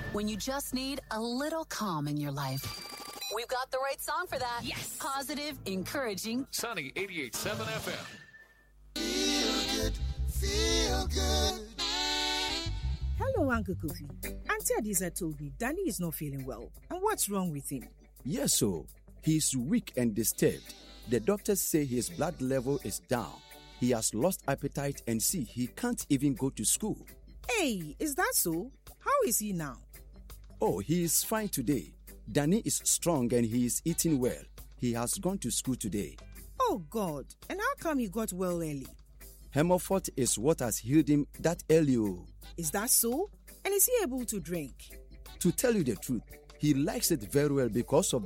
When you just need a little calm in your life. We've got the right song for that. Yes. Positive, encouraging. Sunny 88.7 FM. Feel good, feel good. Hello, Uncle Kofi. Auntie Adiza told me Danny is not feeling well. And what's wrong with him? Yes, so he's weak and disturbed. The doctors say his blood level is down. He has lost appetite and see, he can't even go to school. Hey, is that so? How is he now? Oh, he is fine today. Danny is strong and he is eating well. He has gone to school today. Oh, God. And how come he got well early? Hemofort is what has healed him that early. Is that so? And is he able to drink? To tell you the truth, he likes it very well because of